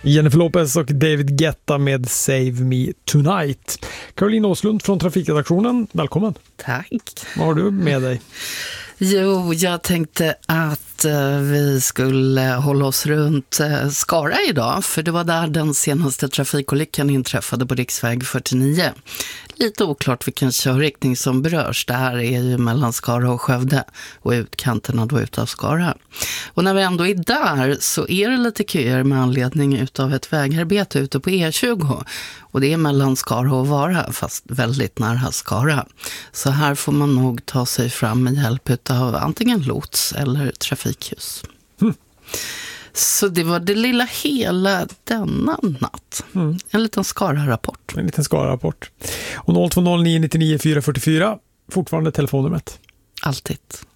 Jennifer Lopez och David Guetta med Save Me Tonight. Caroline Åslund från Trafikredaktionen, välkommen. Tack. Vad har du med dig? Jo, jag tänkte att vi skulle hålla oss runt Skara idag, för det var där den senaste trafikolyckan inträffade på riksväg 49. Lite oklart vilken körriktning som berörs. Det här är ju mellan Skara och Skövde och utkanterna då utav Skara. Och när vi ändå är där så är det lite köer med anledning utav ett vägarbete ute på E20. Och det är mellan Skara och Vara, fast väldigt nära Skara. Så här får man nog ta sig fram med hjälp utav antingen lots eller trafikljus. Så det var det lilla hela denna natt. En liten Skara-rapport. En liten Skara-rapport. Och 0209 99 444, fortfarande telefonnumret. Alltid.